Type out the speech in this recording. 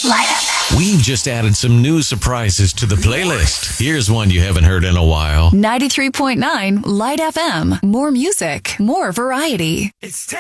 Light FM. We've just added some new surprises to the playlist. Here's one you haven't heard in a while. 93.9 Light FM. More music, more variety. It's